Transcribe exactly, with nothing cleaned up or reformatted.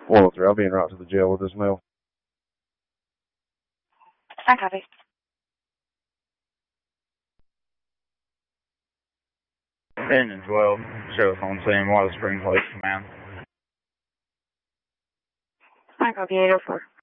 one oh three, I'll be en route to the jail with this mail. I copy. Engine twelve, sheriff on scene, Water Springs Lake Command. I copy eight oh four.